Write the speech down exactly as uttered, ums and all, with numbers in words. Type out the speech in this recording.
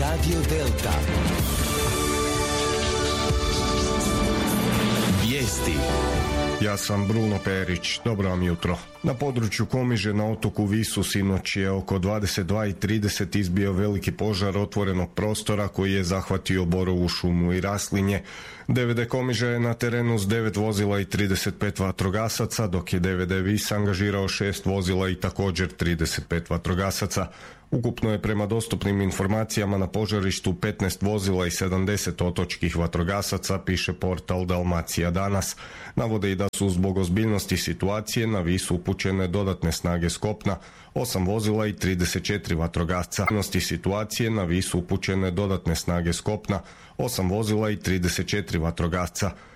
Radio Delta. Vijesti. Ja sam Bruno Perić, dobro vam jutro. Na području Komiže na otoku Visu sinoć je oko dvadeset dva i trideset izbio veliki požar otvorenog prostora koji je zahvatio borovu šumu i raslinje. D V D Komiža je na terenu s devet vozila i trideset pet vatrogasaca, dok je D V D Vis angažirao šest vozila i također trideset pet vatrogasaca. Ukupno je prema dostupnim informacijama na požarištu petnaest vozila i sedamdeset otočkih vatrogasaca, piše portal Dalmacija danas. Navode i da su zbog ozbiljnosti situacije na Visu upućene dodatne snage s kopna, osam vozila i trideset četiri vatrogasca. Ozbiljnosti situacije na Visu upućene dodatne snage s kopna, osam vozila i trideset četiri vatrogasca.